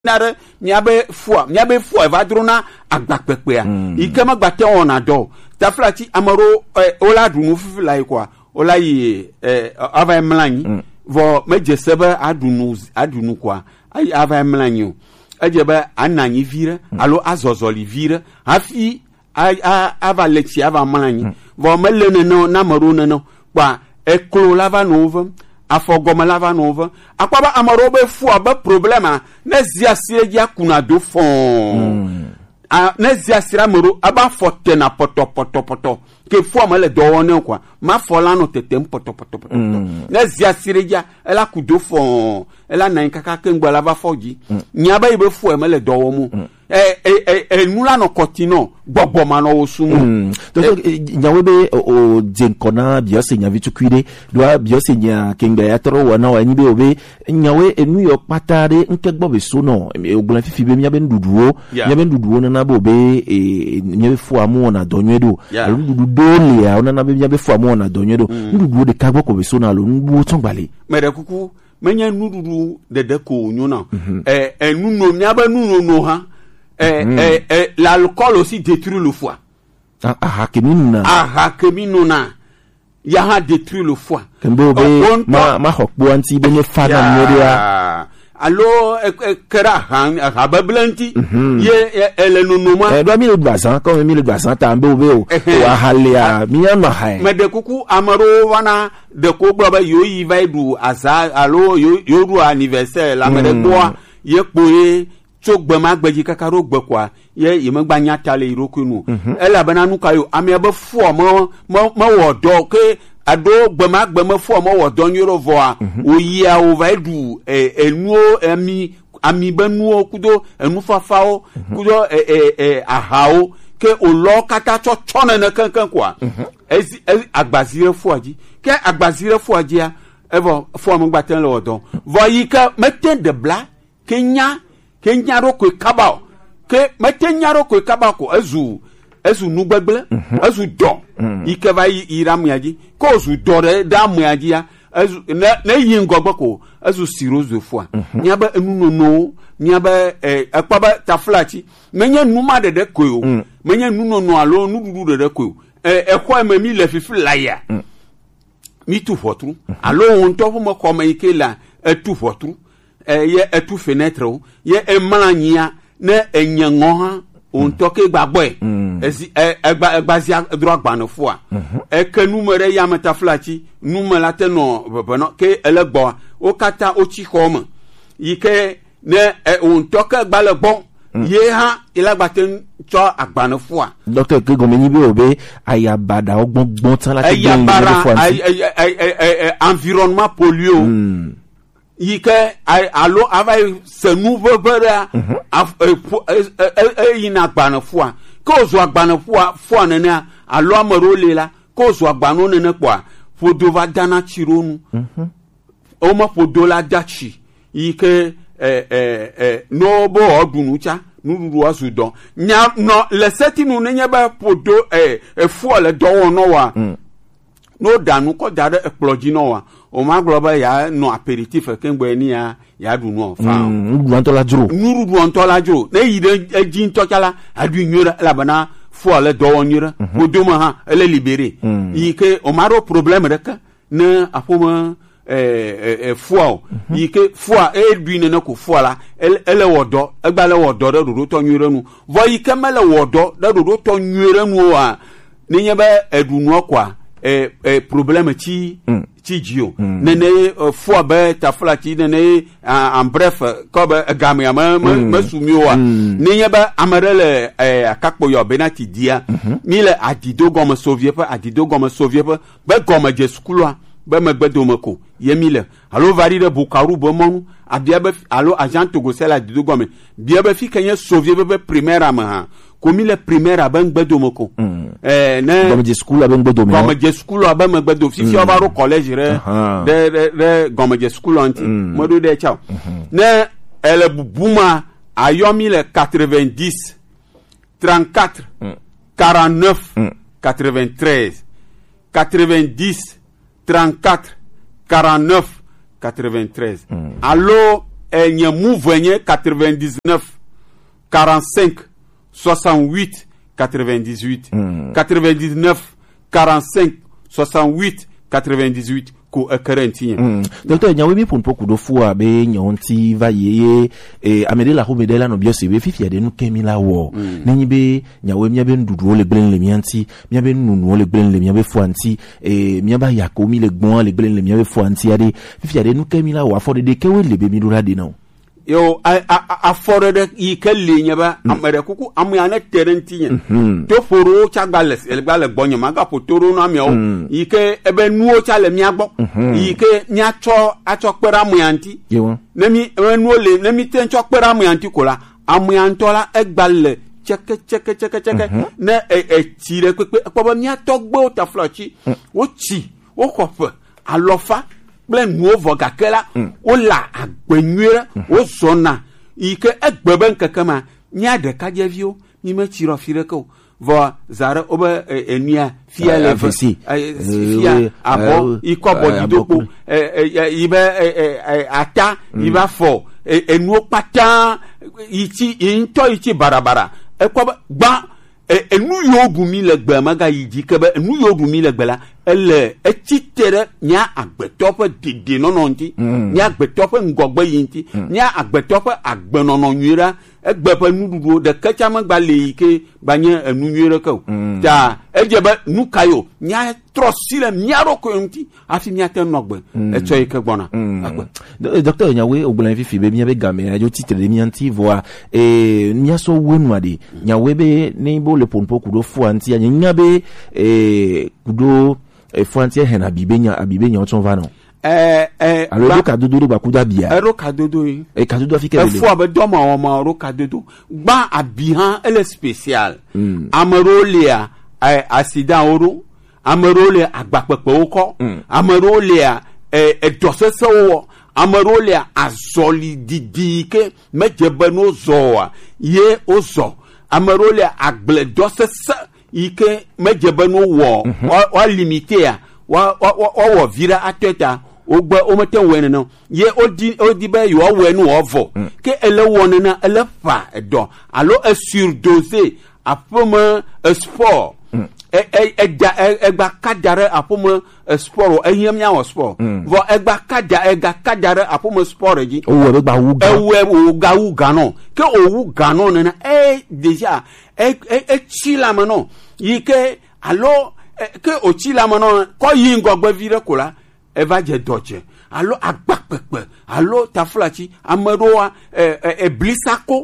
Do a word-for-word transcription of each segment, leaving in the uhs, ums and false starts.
nare miabe fua miabe fua va drona agbakpekpea ikema gbate ona do taflati amaro eh, ola dunu fifila ikwa ola yi eh, ava emlanyi mm. vo meje sebe adunu adunu kwa ai ava emlanyi ejebe ananyi vire mm. alo azozoli vire afi ava leti ava mlanyi mm. vo melene no na maro no kwa eklo lava nova afogoma lava nova akwaba amaro be fu aba problema na zia sire ya kuna do fon mm. a na zia sira maro aba fote na poto poto poto ke fu amale do won kwa ma fola no tetem poto poto poto mm. na zia sire ya ela ku do fon ela nan kaka ke ngba lava foji mm. nyaba ibe fu amale do wo mu mm. eh eh eh nula no kotino gbogbo ma no osumu mm. donc nyawe be o jenkona biose nya vitukwire do biose nya kenga ya toro wana wa nyibe obe nyawe enu yo patare nkegbo be so no ogulan fifi be nyabe nduduo nyabe nduduo na na bobe e nyabe fu amu na donyedo alu ndudu dole ya ona na be nyabe fu amu na donyedo nduduo de kagbo ko be so na lo nduduo tongbale mere kuku menya ndudu de de ko nyona eh enu no nyabe nu no ha Eh, mm. eh, eh, l'alcool aussi détruit le foie. Ah, ah, keminuna. Ah, keminuna. Yaha détruit le foie. Kembo be ma ma hokbo anti benye fana nyoria. Allo kera han habablanti ye ele nunuma. Eh do mi le basan comme mi le basan tambe be o. Wa halia mi ya ma hai. Me de kuku amaro wana de ko baba yo yi vaidu asa allo yo yo ru anniversaire la me de boa ye poye tsogbe magbeji kakaro gbe kwa ye yemegba nyata le iroku nu ela bana nu kayo ami ebe fo mo mo wodo ke ado gbe magbe mo fo mo wodo nyoro voa oyi a over du enu ami ami benu kudo enu fafao kudo eh eh ahao ke olo kata cho chone na kankan kwa ezi agbazire fo aji ke agbazire fo aji a evo fo mo gba ten lo wodo voyi ka meten de bla kenya ke nyaro ko kabao ke mete nyaro ko kabao ko ezu ezu nugbegble ezu do ike va iram yaji ko zu do re da mu yaji ya ezu na na yin gogbo ko ezu sirozo fo nyaba enu no nyaba eh akpaba taflachi menye numa de de ko yo menye nu no alo nu dudu de de ko eh ekwa ememi le fifi laya mi tu fotru alo on to mo ko me ike la etu fotru eh ye etu fenêtre o ye emlanyia na enyango ha on toke gbagbo e ezi egba egbazia drogba no fo a e ke numere ya metaflachi numela te no bono ke elegbo o kata o chi home yike ne on toke gbale bon ye ha ilagbaten cho agba no fo a docteur ke gomeni be obe ayabada ogbogbon tan la te gbe ni fo anti environnement pollué yike alo avai se nouveau bera e ina gbana fua ko zo agbana fua fua nene alo amaro lela ko zo agbano nene kwa fodo va dana chironu o ma fodo la dachi yike eh eh eh no bo odunucha nuru asudon nya no le setinu nenya ba fodo eh fua le do no wa no danu ko dare exploji no wa o ma global ya no aperitif kengbe ni ya ya du no fa nuru antola juro nuru du antola juro na yide ejin tokala adu nyura la bana fo le do wonyura o do ma ha ele libéré yike o maro problème rek na afoma eh eh fo yike fo e du ne ko fo la ele wodo egba le wodo do do to nyura nu vo yike mele wodo do do to nyura nu wa ni nyeba edu no kwa eh eh problème ti ti jio nene fo ba taflati nene en bref ko ba gamia ma ma sumioa ni nyeba amarele eh akakpo yo benati dia ni le adido gomo soviet pa adido gomo soviet pa ba gomo je school ba magbedo mako yemile allo varire bukaru bo monu abia ba allo agent togo sela adido gomo bia ba fi kenya soviet ba primaire ama komi le primaire ba ngbedo mako eh ne gomo je school ba ngbedo me gomo je school ba magbedo fi fi ba ro college re de de gomo je school anti modo de chao ne ele buma ayomi le quatre-vingt-dix trente-quatre quarante-neuf quatre-vingt-treize quatre-vingt-dix trente-quatre quarante-neuf quatre-vingt-treize allo e nye move nye quatre-vingt-dix-neuf quarante-cinq soixante-huit quatre-vingt-dix-huit mm. quatre-vingt-dix-neuf quarante-cinq soixante-huit quatre-vingt-dix-huit ko quarante mm. Docteur nyawe mi pon poku do fua be nyonti va yeye e amede la homede la no biose be fifi ade nu kemi la wo mm. nenyi be nyawe mi be ndudu le glen le mianti mi be nunu le glen le mi be fuanti e mi ba yakomi le gbon le glen le mi be fuanti ade fifi ade nu kemi la wo afode de kewe le be mi dura de no yo a a a fore de ikelle nyaba amere kuku amuyana terentinya to foro chagales el gbale gbonyo maga potoro no amio ike ebe nuo chale miagbo ike nyacho acho pera amuyanti nemi ebe nuo le nemi tencho pera amuyanti kola amuyantola egbale cheke cheke cheke cheke ne e e tire pepe pobo miato gbo ta flochi wo chi wo kofe alofa ble nuo vogakela o la agbenyure o zona ike egbeben kakama nya de kajevio mi me chiro fireko vo zare obe enia fia le fisi fia abo ikobo didoko ibe ata iba fo enuo pata ichi into ichi barabara ekoba gba enu yobu mi le gbe maga yiji kebe enu yobu mi le gbe la ele etitere nya agbetope dede nononti nya agbetope ngogbe yinti nya agbetope agbenono nyira egbepe nududu de kachama gba le ike banye enu nyira ko ta ejebe nukayo nya trosile nya roko yinti afi nya ten nogbe eto ike gbona akwe docteur nyawe ogbolan fifi be nya be game ajo titre de mianti voa e nya so wenu ade nyawe be ni bo le ponpo kudo fu anti anya nya be e kudo e frontier hen abibenya abibenya oton va non eh eh alors le cadeau do ba kuda bia e ro cadeau yi e cadeau do afike e fu abedo ma o ma ro cadeau gba abihan ele spécial mm. Amarolia eh accident oro amarolia agbapepe oko mm. amarolia eh e dosese wo amarolia azolididike mejebeno zoa ye ozo amarolia agble dosese ike mejebe no wo wa limite ya wa wa wo vira ateta ogbe o mete wene no ye odi odi be yo wenu ovo ke ele wona na ele fa edo alo e surdosé apoma sport e e eda egba kadare apoma sport ehiam nya wo sport vo egba kada ega kadare apoma sport ji o we gba wu ga e we ga wu ga no ke o wu ga no na e déjà e e chila mano yike alo ke o chila mano ko yingo gbe vire kola e va je doje alo agbapepe alo tafulachi amaroa e e blisako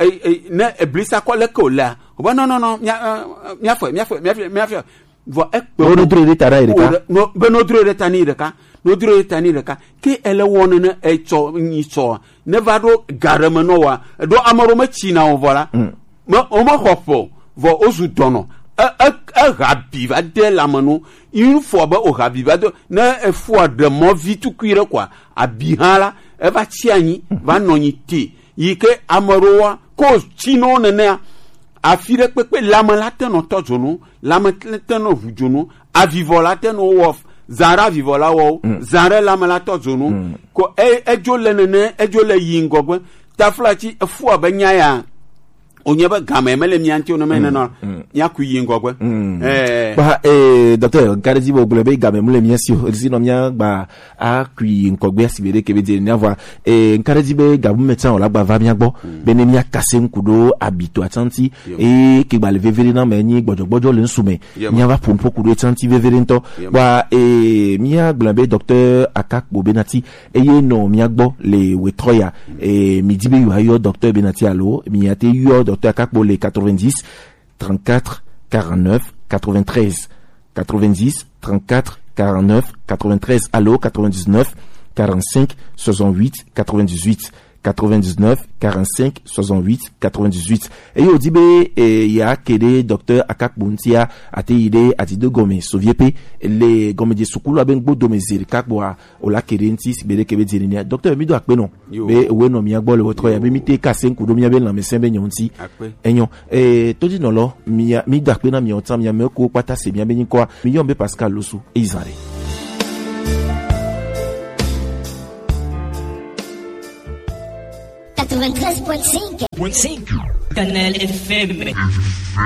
e ne e blisako le kola o no no no mia fo mia fo mia fo vo e pe no dure tara ireka no be no dure tani ireka no dure tani ireka ke ele wonu ne e cho ni cho ne va do garama no wa do amaro ma china o vola ma o ma hopo vo ozu dono e e rabi va de la mano une fois ba o rabi va de na e fois de mo vitu kuire kwa abihala e va chiani va nonyiti yike amaroa ko chino ne ne afire pepe lama lateno tojonu lama lateno vujonu avivola teno wof zara vivola wo zara lama latozonu ko e ejole ne ne ejole yingogwe taflachi e fois ba nyaya onyeba game mele mianti ono mena no nyaku yingogwe eh ba eh docteur nkarezi bo glebe game mele miansi ezi no mia gba akui nkogbe asibere kebe de ni avoir eh nkarezi be gabu metan o la gba va miagbo be ne mia kase nkudo abito atanti e ke gba le vevere na menyi gbojogbojo le nsume mia va pompo kudo atanti vevere nto ba eh mia glebe docteur akakbo benati eye no miagbo le wetroya eh midibe yo ayo docteur benati allo mia te yo docteur Akakbo les quatre-vingt-dix trente-quatre quarante-neuf quatre-vingt-treize quatre-vingt-dix trente-quatre quarante-neuf quatre-vingt-treize allo quatre-vingt-dix-neuf quarante-cinq soixante-huit quatre-vingt-dix-huit quatre-vingt-dix-neuf quarante-cinq soixante-huit quatre-vingt-dix-huit et yo dibe e ya kede docteur Akakbo ntia ateide atido gome soviepe le gome de sukulu abengbo domezir kakbo o la kede nti sibere kebe dirinia docteur mi do akpe no be we no mi agbo le wotro ya be mi te kase nkudo mi abe na mesembe nyonti enyo e todi no lo mi mi do akpe na mi otam mi ameko pata se mi abe nko mi yombe Pascal Losu e Izare. quatre-vingt-treize virgule cinq. Canal F M.